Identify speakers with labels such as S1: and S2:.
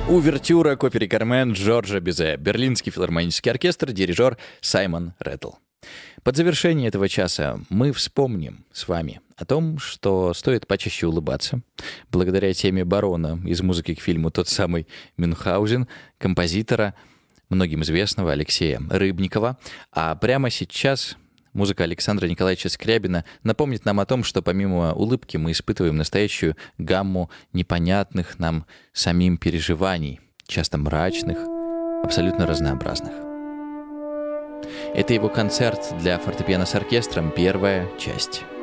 S1: Увертюра к опере «Кармен» Жоржа Бизе. Берлинский филармонический оркестр, дирижер Саймон Рэттл. Под завершение этого часа мы вспомним с вами о том, что стоит почаще улыбаться. Благодаря теме Барона из музыки к фильму «Тот самый Мюнхгаузен», композитора, многим известного Алексея Рыбникова. А прямо сейчас музыка Александра Николаевича Скрябина напомнит нам о том, что помимо улыбки мы испытываем настоящую гамму непонятных нам самим переживаний, часто мрачных, абсолютно разнообразных. Это его концерт для фортепиано с оркестром, первая часть.